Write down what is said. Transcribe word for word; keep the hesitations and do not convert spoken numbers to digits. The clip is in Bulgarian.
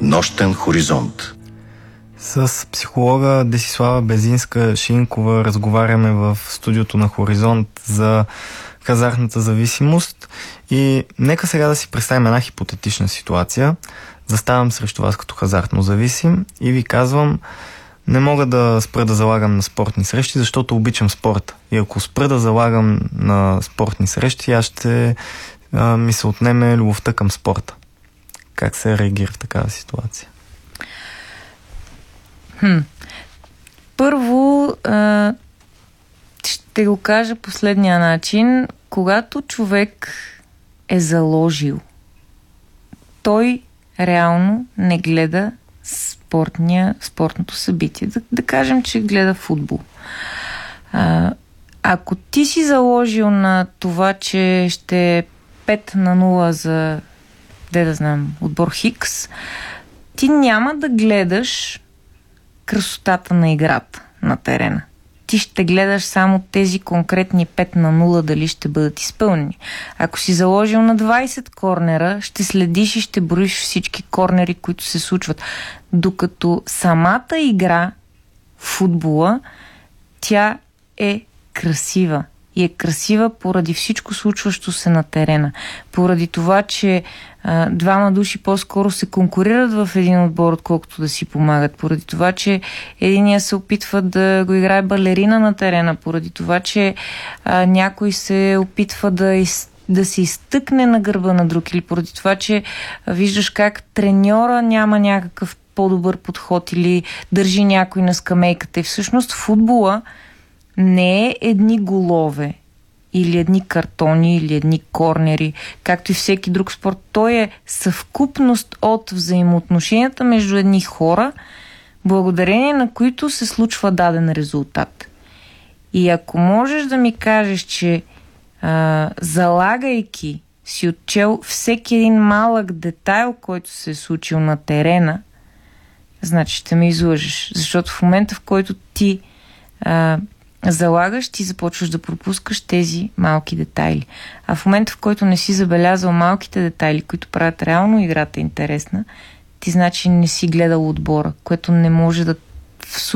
Нощен хоризонт. С психолога Десислава Безинска-Шинкова разговаряме в студиото на Хоризонт за хазартната зависимост и нека сега да си представим една хипотетична ситуация. Заставам срещу вас като хазартно зависим и ви казвам: не мога да спра да залагам на спортни срещи, защото обичам спорта. И ако спра да залагам на спортни срещи, аз ще а, ми се отнеме любовта към спорта. Как се реагира в такава ситуация? Хм. Първо, а, ще го кажа последния начин. Когато човек е заложил, той реално не гледа спортния, спортното събитие. Да, да кажем, че гледа футбол. А, ако ти си заложил на това, че ще е пет на нула за, де да знам, отбор Хикс, ти няма да гледаш красотата на играта на терена. Ти ще гледаш само тези конкретни пет на нула дали ще бъдат изпълнени. Ако си заложил на двайсет корнера, ще следиш и ще броиш всички корнери, които се случват. Докато самата игра, футбола, тя е красива. И е красива поради всичко случващо се на терена. Поради това, че а, двама души по-скоро се конкурират в един отбор, отколкото да си помагат. Поради това, че единия се опитва да го играе балерина на терена. Поради това, че а, някой се опитва да, из, да се изтъкне на гърба на друг. Или поради това, че а, виждаш как треньора няма някакъв по-добър подход или държи някой на скамейката. И всъщност футбола не е едни голове или едни картони или едни корнери, както и всеки друг спорт. Той е съвкупност от взаимоотношенията между едни хора, благодарение на които се случва даден резултат. И ако можеш да ми кажеш, че а, залагайки си отчел всеки един малък детайл, който се е случил на терена, значи ще ме излъжеш. Защото в момента, в който ти а, залагаш, ти започваш да пропускаш тези малки детайли. А в момента, в който не си забелязал малките детайли, които правят реално играта интересна, ти значи не си гледал отбора, което не може да